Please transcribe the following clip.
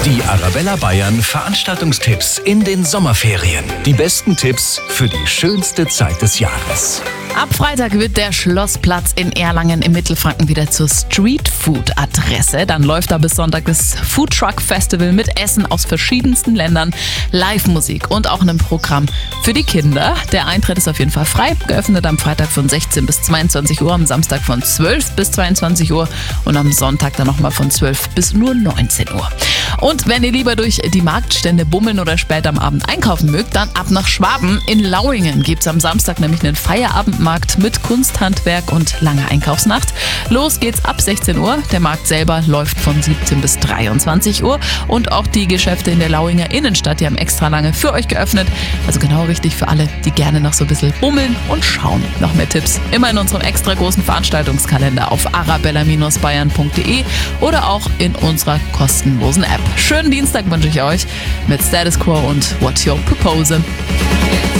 Die Arabella Bayern Veranstaltungstipps in den Sommerferien. Die besten Tipps für die schönste Zeit des Jahres. Ab Freitag wird der Schlossplatz in Erlangen im Mittelfranken wieder zur Streetfood-Adresse. Dann läuft da bis Sonntag das Foodtruck-Festival mit Essen aus verschiedensten Ländern, Live-Musik und auch einem Programm für die Kinder. Der Eintritt ist auf jeden Fall frei, geöffnet am Freitag von 16 bis 22 Uhr, am Samstag von 12 bis 22 Uhr und am Sonntag dann nochmal von 12 bis nur 19 Uhr. Und wenn ihr lieber durch die Marktstände bummeln oder später am Abend einkaufen mögt, dann ab nach Schwaben. In Lauingen gibt es am Samstag nämlich einen Feierabendmarkt mit Kunsthandwerk und langer Einkaufsnacht. Los geht's ab 16 Uhr. Der Markt selber läuft von 17 bis 23 Uhr. Und auch die Geschäfte in der Lauinger Innenstadt, die haben extra lange für euch geöffnet. Also genau richtig für alle, die gerne noch so ein bisschen bummeln und schauen. Noch mehr Tipps immer in unserem extra großen Veranstaltungskalender auf arabella-bayern.de oder auch in unserer kostenlosen App. Schönen Dienstag wünsche ich euch mit Status Quo und What You're Proposing.